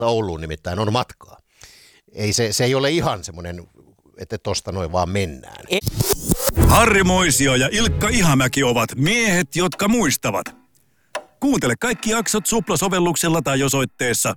Ouluun nimittäin on matkaa. Ei se ei ole ihan semmoinen, että tosta noin vaan mennään. Harri Moisio ja Ilkka Ihamäki ovat miehet, jotka muistavat. Kuuntele kaikki jaksot Supla-sovelluksella tai osoitteessa